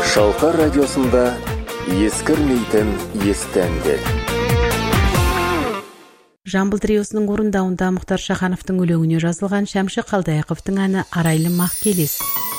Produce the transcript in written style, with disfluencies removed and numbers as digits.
Шалқар радиосында ескірмейтін естәндер. Жамбыл триосының орындауында Мұхтар Шахановтың өлеңіне жазылған Шәмші Қалдаяқовтың әні «Арайлы мақ келес».